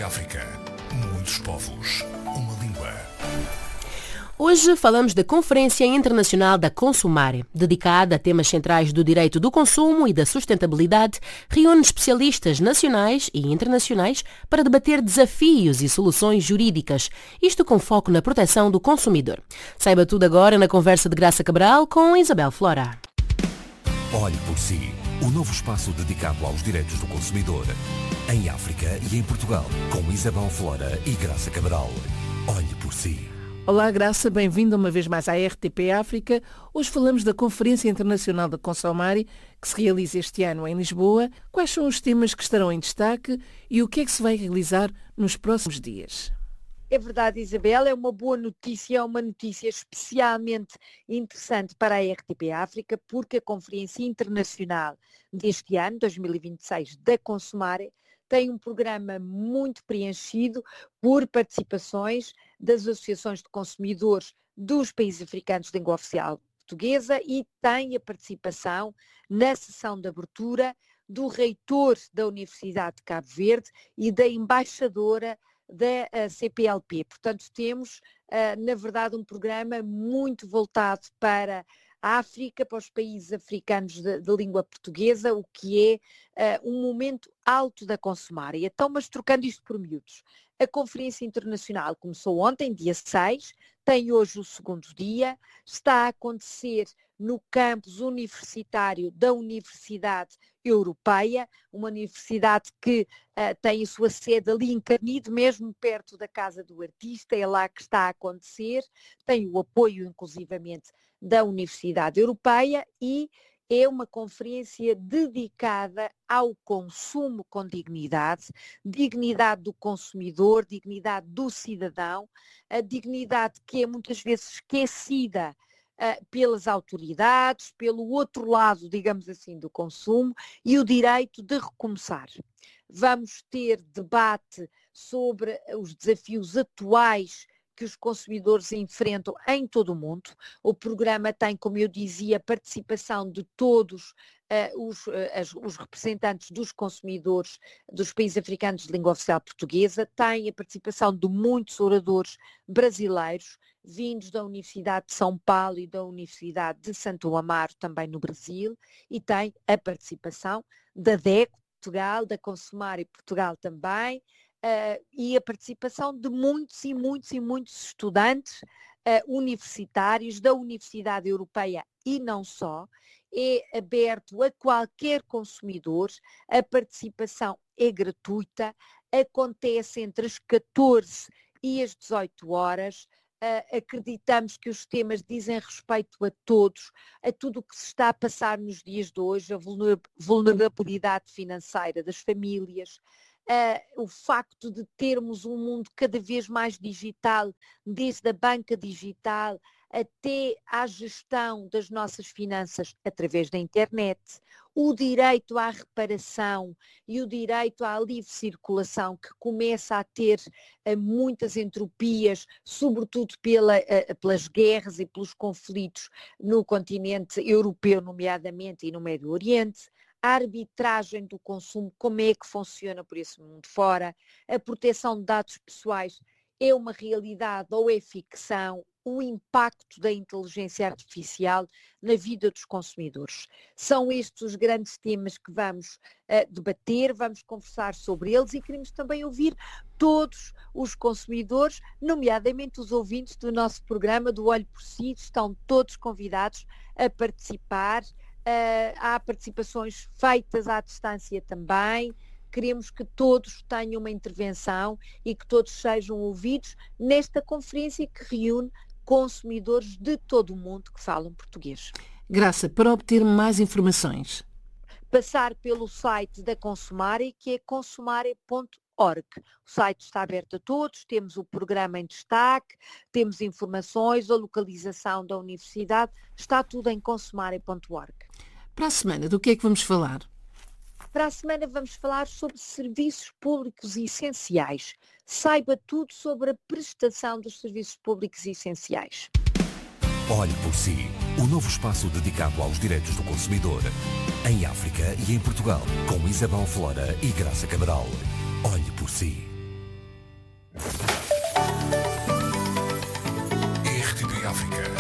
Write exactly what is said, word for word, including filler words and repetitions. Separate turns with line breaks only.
África. Muitos povos. Uma língua.
Hoje falamos da Conferência Internacional da Consumare, dedicada a temas centrais do direito do consumo e da sustentabilidade, reúne especialistas nacionais e internacionais para debater desafios e soluções jurídicas, isto com foco na proteção do consumidor. Saiba tudo agora na conversa de Graça Cabral com Isabel Flora.
Olhe por si, o novo espaço dedicado aos direitos do consumidor, em África e em Portugal, com Isabel Flora e Graça Cabral. Olhe por si.
Olá Graça, bem-vinda uma vez mais à R T P África. Hoje falamos da Conferência Internacional da Consumare, que se realiza este ano em Lisboa. Quais são os temas que estarão em destaque e o que é que se vai realizar nos próximos dias?
É verdade, Isabel, é uma boa notícia, é uma notícia especialmente interessante para a R T P África, porque a Conferência Internacional deste ano, dois mil e vinte e seis, da Consumare, tem um programa muito preenchido por participações das associações de consumidores dos países africanos de língua oficial portuguesa e tem a participação na sessão de abertura do reitor da Universidade de Cabo Verde e da embaixadora da C P L P. Portanto, temos, na verdade, um programa muito voltado para a África, para os países africanos de, de língua portuguesa, o que é uh, um momento alto da Consumare. Então, mas trocando isto por miúdos, a Conferência Internacional começou ontem, dia seis, tem hoje o segundo dia, está a acontecer no campus universitário da Universidade Europeia, uma universidade que uh, tem a sua sede ali em Carnide, mesmo perto da Casa do Artista, é lá que está a acontecer, tem o apoio inclusivamente da Universidade Europeia e é uma conferência dedicada ao consumo com dignidade, dignidade do consumidor, dignidade do cidadão, a dignidade que é muitas vezes esquecida uh, pelas autoridades, pelo outro lado, digamos assim, do consumo e o direito de recomeçar. Vamos ter debate sobre os desafios atuais que os consumidores enfrentam em todo o mundo. O programa tem, como eu dizia, a participação de todos uh, os, uh, as, os representantes dos consumidores dos países africanos de língua oficial portuguesa, tem a participação de muitos oradores brasileiros, vindos da Universidade de São Paulo e da Universidade de Santo Amaro, também no Brasil, e tem a participação da D E C Portugal, da Consumare Portugal também, Uh, e a participação de muitos e muitos e muitos estudantes uh, universitários da Universidade Europeia e não só. É aberto a qualquer consumidor, a participação é gratuita, acontece entre as catorze e as dezoito horas. Uh, acreditamos que os temas dizem respeito a todos, a tudo o que se está a passar nos dias de hoje, a vulnerabilidade financeira das famílias, Uh, o facto de termos um mundo cada vez mais digital, desde a banca digital até à gestão das nossas finanças através da internet, o direito à reparação e o direito à livre circulação que começa a ter uh, muitas entropias, sobretudo pela, uh, pelas guerras e pelos conflitos no continente europeu, nomeadamente, e no Médio Oriente. A arbitragem do consumo, como é que funciona por esse mundo fora, a proteção de dados pessoais é uma realidade ou é ficção, o impacto da inteligência artificial na vida dos consumidores. São estes os grandes temas que vamos uh, debater, vamos conversar sobre eles e queremos também ouvir todos os consumidores, nomeadamente os ouvintes do nosso programa do Olho por Si, estão todos convidados a participar. Uh, há participações feitas à distância também. Queremos que todos tenham uma intervenção e que todos sejam ouvidos nesta conferência que reúne consumidores de todo o mundo que falam português.
Graça, para obter mais informações,
passar pelo site da Consumare, que é consumare ponto org. O site está aberto a todos, temos o programa em destaque, temos informações, a localização da universidade, está tudo em consumare ponto org.
Para a semana, do que é que vamos falar?
Para a semana vamos falar sobre serviços públicos essenciais. Saiba tudo sobre a prestação dos serviços públicos essenciais.
Olhe por si, o novo espaço dedicado aos direitos do consumidor, em África e em Portugal, com Isabel Flora e Graça Cabral. Olhe por si.
África.